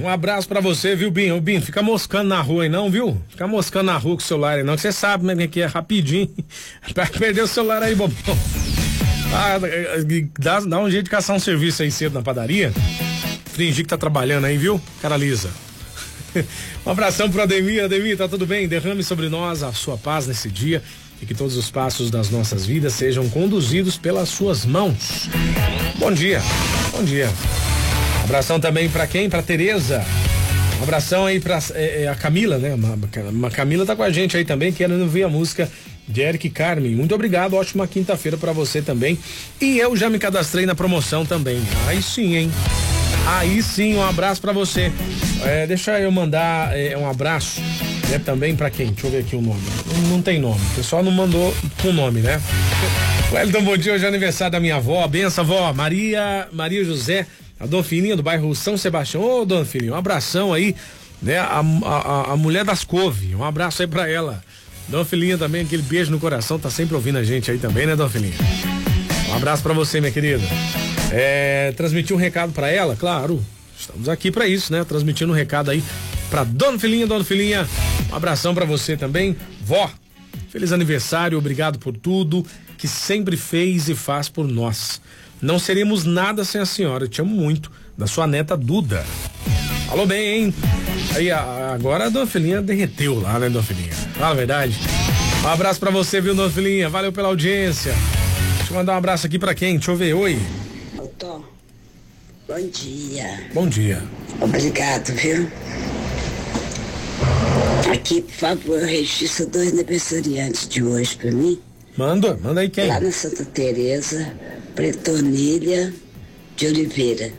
Um abraço pra você, viu, Binho? Ô, Binho, fica moscando na rua aí não, viu? Fica moscando na rua com o celular aí não, que você sabe, né, que é rapidinho. Pra perder o celular aí, bobão. Dá um jeito de caçar um serviço aí cedo na padaria. Fingir que tá trabalhando aí, viu? Cara lisa. Um abração pro Ademir. Ademir, tá tudo bem? Derrame sobre nós a sua paz nesse dia e que todos os passos das nossas vidas sejam conduzidos pelas suas mãos. Bom dia. Bom dia. Um abração também pra quem? Pra Tereza. Um abração aí pra a Camila, né? A Camila tá com a gente aí também, querendo ouvir a música de Eric Carmen. Muito obrigado, ótima quinta-feira pra você também. E eu já me cadastrei na promoção também. Aí sim, hein? Aí sim, um abraço pra você. Deixa eu mandar um abraço, né, também pra quem? Deixa eu ver aqui o nome. Não tem nome, o pessoal não mandou com nome, né? Wellington, bom dia, hoje é aniversário da minha avó. Benção, avó. Maria José, a Dona Fininha do bairro São Sebastião. Ô, Dona Fininha, um abração aí, né? A mulher das couve, um abraço aí pra ela. Dona Filinha também, aquele beijo no coração, tá sempre ouvindo a gente aí também, né, Dona Filinha? Um abraço pra você, minha querida. Transmitir um recado pra ela, claro, estamos aqui pra isso, né? Transmitindo um recado aí pra Dona Filinha, um abração pra você também. Vó, feliz aniversário, obrigado por tudo que sempre fez e faz por nós. Não seríamos nada sem a senhora, eu te amo muito. Da sua neta Duda. Falou bem, hein? Aí, agora a Dona Filinha derreteu lá, né, Dona Filinha? Fala a verdade. Um abraço pra você, viu, Dona Filinha? Valeu pela audiência. Deixa eu mandar um abraço aqui pra quem? Deixa eu ver, oi. Tom, bom dia. Bom dia. Obrigado, viu? Aqui, por favor, registra 2 aniversariantes de hoje pra mim. Manda aí quem? Lá na Santa Teresa, Pretonília de Oliveira.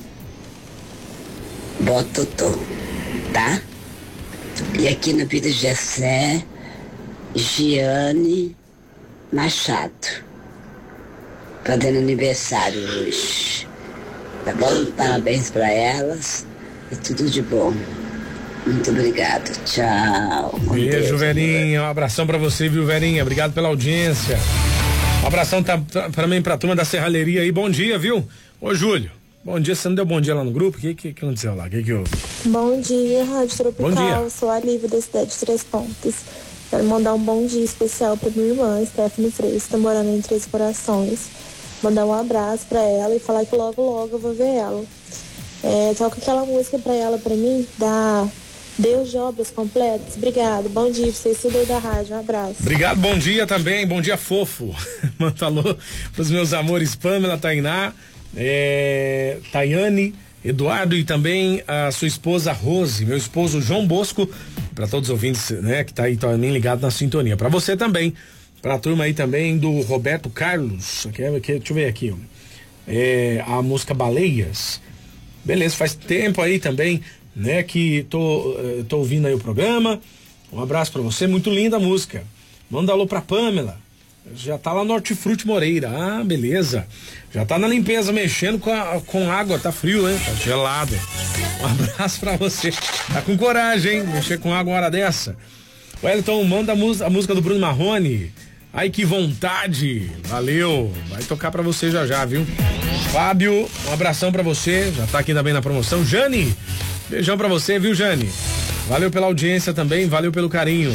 Bototô, tá? E aqui na Vila Gessé, Giane Machado. Fazendo aniversário hoje. Tá bom? Parabéns pra elas e tudo de bom. Muito obrigado. Tchau. Beijo, Verinha. Um abração pra você, viu, Verinha? Obrigado pela audiência. Um abração também pra turma da Serralheria aí. Bom dia, viu? Ô, Júlio. Bom dia. Você não deu bom dia lá no grupo? O que aconteceu lá? O que houve? Bom dia, Rádio Tropical. Bom dia. Sou a Lívia da cidade de Três Pontos. Quero mandar um bom dia especial pra minha irmã, Stephanie Freire, que tá morando em Três Corações. Mandar um abraço pra ela e falar que logo, logo eu vou ver ela. Toca aquela música pra ela, pra mim, da Deus de Obras Completas. Obrigado, bom dia pra vocês, tudo aí da rádio, um abraço. Obrigado, bom dia também, bom dia fofo. Manda alô pros meus amores Pamela, Tainá, Tayane, Eduardo e também a sua esposa Rose, meu esposo João Bosco, pra todos os ouvintes, né, que tá aí também ligado na sintonia. Pra você também. Pra turma aí também do Roberto Carlos, deixa eu ver aqui, ó. A música Baleias. Beleza, faz tempo aí também, né, que tô ouvindo aí o programa. Um abraço pra você, muito linda a música. Manda alô pra Pamela. Já tá lá no Hortifruti Moreira. Ah, beleza. Já tá na limpeza, mexendo com água, tá frio, né? Tá gelado. Um abraço pra você. Tá com coragem, hein? Mexer com água uma hora dessa. Wellington, manda a música do Bruno Marrone. Ai, que vontade. Valeu. Vai tocar pra você já, viu? Fábio, um abração pra você. Já tá aqui também na promoção. Jane, beijão pra você, viu, Jane? Valeu pela audiência também, valeu pelo carinho.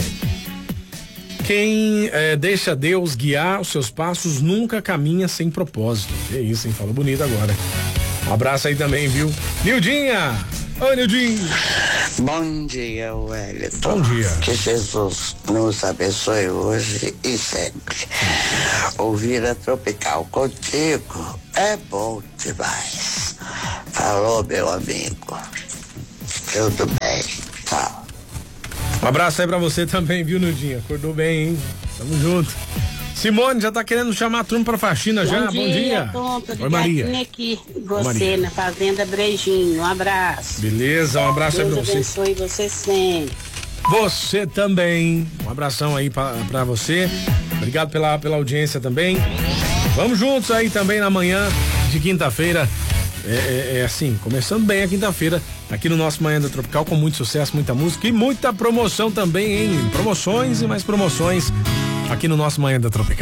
Quem deixa Deus guiar os seus passos nunca caminha sem propósito. Que isso, hein? Falou bonito agora. Um abraço aí também, viu? Nildinha! Oi, Nildinho! Bom dia, Wellington. Bom dia. Que Jesus nos abençoe hoje e sempre. Ouvir a Tropical contigo é bom demais. Falou, meu amigo. Tudo bem. Tchau. Um abraço aí pra você também, viu, Nildinha? Acordou bem, hein? Tamo junto. Simone, já tá querendo chamar a turma pra faxina já? Bom dia. Oi, Maria. Aqui, você Maria. na Fazenda Brejinho. Um abraço. Beleza, um abraço aí pra você. Deus abençoe você sempre. Você também. Um abração aí pra você. Obrigado pela audiência também. Vamos juntos aí também na manhã de quinta-feira. Assim, começando bem a quinta-feira, aqui no nosso Manhã da Tropical, com muito sucesso, muita música e muita promoção também, hein? Promoções e mais promoções aqui no nosso Manhã da Tropical.